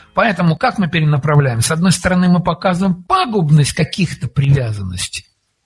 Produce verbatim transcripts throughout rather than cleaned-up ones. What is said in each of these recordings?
Поэтому как мы перенаправляем? С одной стороны, мы показываем пагубность каких-то привязанностей.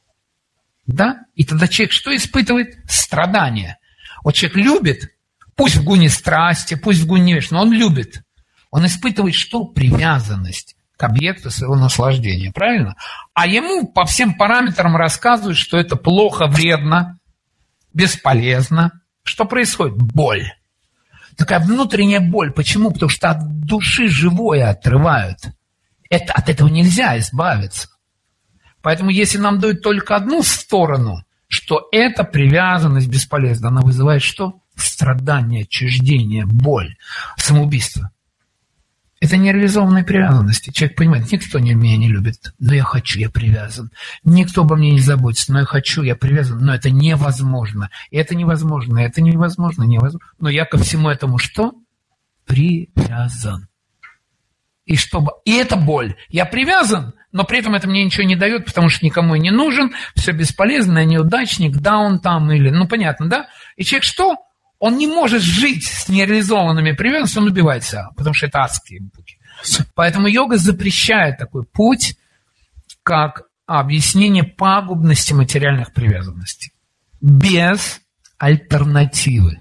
Да? И тогда человек что испытывает? Страдания. Вот человек любит, пусть в гуне страсти, пусть в гуне вещи, но он любит. Он испытывает что? Привязанность к объекту своего наслаждения. Правильно? А ему по всем параметрам рассказывают, что это плохо, вредно, бесполезно. Что происходит? Боль. Такая внутренняя боль. Почему? Потому что от души живое отрывают. Это, от этого нельзя избавиться. Поэтому если нам дают только одну сторону, что эта привязанность бесполезна, она вызывает что? Страдание, отчуждение, боль, самоубийство. Это нереализованные привязанности. Человек понимает, никто меня не любит, но я хочу, я привязан. Никто обо мне не заботится, но я хочу, я привязан. Но это невозможно. И это невозможно, и это невозможно, невозможно. Но я ко всему этому что? Привязан. И чтобы... И это боль. Я привязан, но при этом это мне ничего не дает, потому что никому и не нужен, все бесполезно, я неудачник, даун там или... Ну, понятно, да? И человек что? Он не может жить с нереализованными привязанностями, он убивается, потому что это адские пути. Поэтому йога запрещает такой путь, как объяснение пагубности материальных привязанностей. Без альтернативы.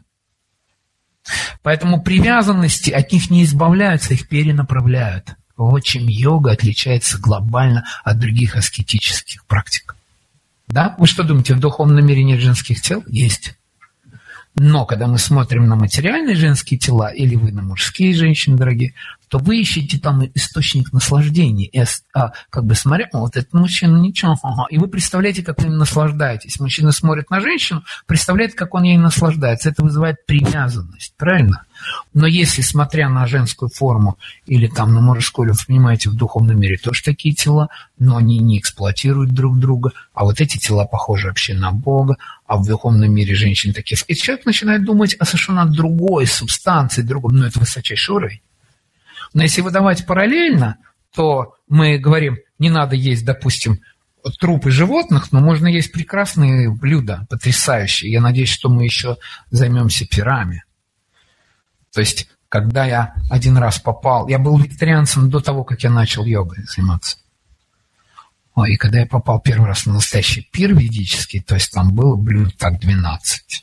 Поэтому привязанности, от них не избавляются, их перенаправляют. Вот чем йога отличается глобально от других аскетических практик. Да? Вы что думаете, в духовном мире нет женских тел? Есть. Но когда мы смотрим на материальные женские тела, или вы на мужские женщины, дорогие, то вы ищете там источник наслаждения. И, а, как бы смотря, вот этот мужчина ничего, ага. И вы представляете, как вы им наслаждаетесь. Мужчина смотрит на женщину, представляет, как он ей наслаждается. Это вызывает привязанность, правильно? Но если, смотря на женскую форму или там на мужскую, вы понимаете, в духовном мире тоже такие тела, но они не эксплуатируют друг друга, а вот эти тела похожи вообще на Бога, а в духовном мире женщины такие. И человек начинает думать о совершенно другой субстанции, другом, но это высочайший уровень. Но если выдавать параллельно, то мы говорим, не надо есть, допустим, трупы животных, но можно есть прекрасные блюда, потрясающие. Я надеюсь, что мы еще займемся пирами. То есть, когда я один раз попал, я был вегетарианцем до того, как я начал йогой заниматься. Ой, и когда я попал первый раз на настоящий пир ведический, то есть там было блюд так двенадцать.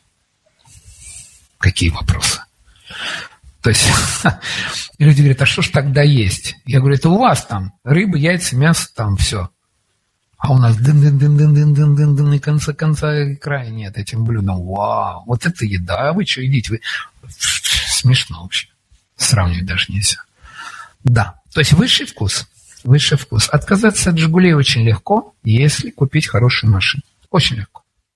Какие вопросы? То есть люди говорят, а что ж тогда есть? Я говорю, это у вас там рыба, яйца, мясо, там все. А у нас дын-дын-дын-дын-дын-дын-дын, и конца конца и края нет этим блюдом. Вау, вот это еда, а вы что едите? Вы... Смешно вообще. Сравнивать даже нельзя. Да, то есть высший вкус. Высший вкус. Отказаться от «Жигулей» очень легко, если купить хорошую машину. Очень легко.